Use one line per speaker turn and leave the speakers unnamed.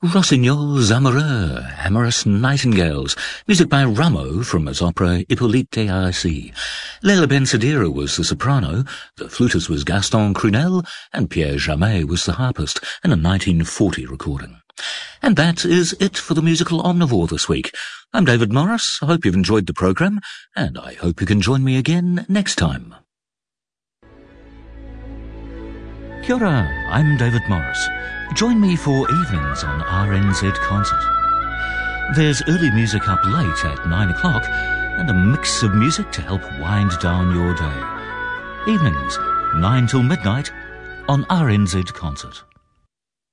Rossignols Amoureux, Amorous Nightingales, music by Rameau from his opera Hippolyte Arci. Leila Ben-Sadira was the soprano, the flutist was Gaston Crunel, and Pierre Jamet was the harpist in a 1940 recording. And that is it for the Musical Omnivore this week. I'm David Morris. I hope you've enjoyed the programme, and I hope you can join me again next time. Kia ora, I'm David Morris. Join me for evenings on RNZ Concert. There's early music up late at 9 o'clock and a mix of music to help wind down your day. Evenings, 9 till midnight on RNZ Concert.